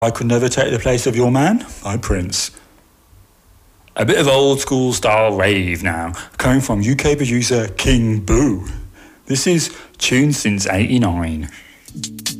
I Could Never Take the Place of Your Man by Prince. A bit of old school style rave now, coming from UK producer King Boo. This is Tuned Since '89.